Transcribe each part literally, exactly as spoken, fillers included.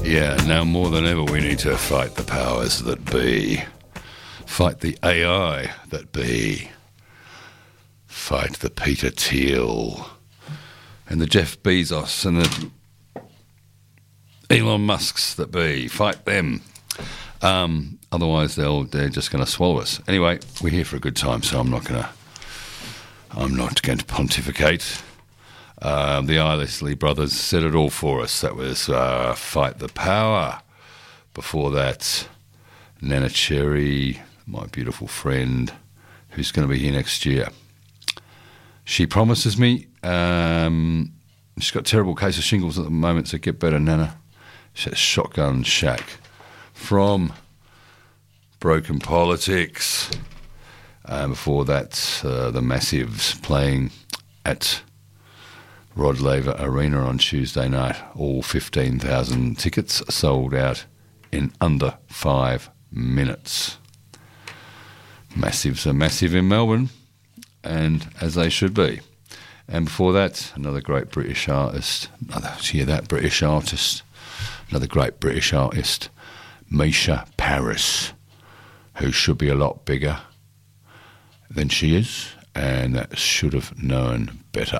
Yeah, now more than ever we need to fight the powers that be. Fight the A I that be. Fight the Peter Thiel and the Jeff Bezos and the Elon Musks that be. Fight them. Um, otherwise they'll, they're just going to swallow us. Anyway, we're here for a good time, so I'm not going to I'm not going to pontificate. Um, the Isley brothers said it all for us. That was uh, Fight the Power. Before that, Nana Cherry, my beautiful friend, who's going to be here next year. She promises me, um, she's got a terrible case of shingles at the moment, so get better, Nana. She has Shotgun Shack from Broken Politics. Um, before that, uh, the Massives playing at Rod Laver Arena on Tuesday night. All fifteen thousand tickets sold out in under five minutes. Massives are massive in Melbourne, and as they should be. And before that, another great British artist. Another, hear that, British artist. Another great British artist, Misha Paris, who should be a lot bigger than she is, and that should have known better.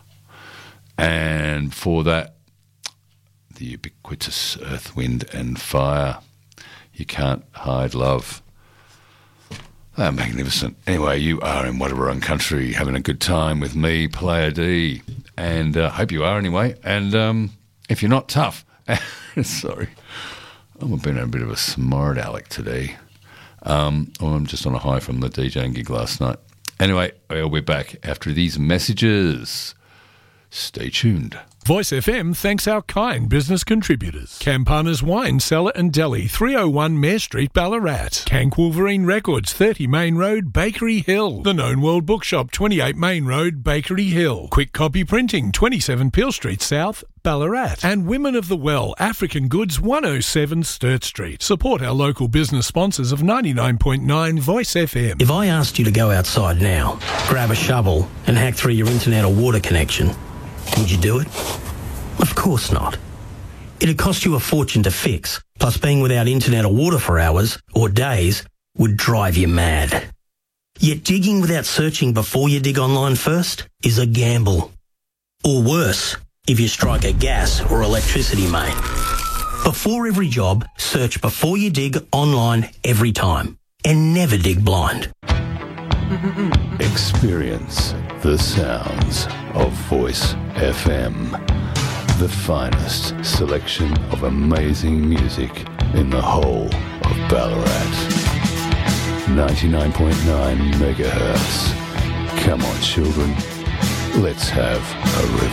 And before that, the ubiquitous Earth, Wind and Fire. You Can't Hide Love. They're magnificent. Anyway, you are in Wadawurrung country having a good time with me, Player D. And I uh, hope you are anyway. And um, if you're not, tough. Sorry. I'm been a bit of a smart aleck today. Um, I'm just on a high from the DJing gig last night. Anyway, I'll be back after these messages. Stay tuned. Voice F M thanks our kind business contributors. Campana's Wine Cellar and Deli, three oh one Mare Street, Ballarat. Cank Wolverine Records, thirty Main Road, Bakery Hill. The Known World Bookshop, twenty-eight Main Road, Bakery Hill. Quick Copy Printing, twenty-seven Peel Street South, Ballarat. And Women of the Well, African Goods, one oh seven Sturt Street. Support our local business sponsors of ninety-nine point nine Voice F M. If I asked you to go outside now, grab a shovel and hack through your internet or water connection, would you do it? Of course not. It'd cost you a fortune to fix, plus being without internet or water for hours or days would drive you mad. Yet digging without searching before you dig online first is a gamble. Or worse, if you strike a gas or electricity main. Before every job, search before you dig online every time. And never dig blind. Experience the sounds of Voice F M. The finest selection of amazing music in the whole of Ballarat. ninety-nine point nine megahertz. Come on, children. Let's have a rip.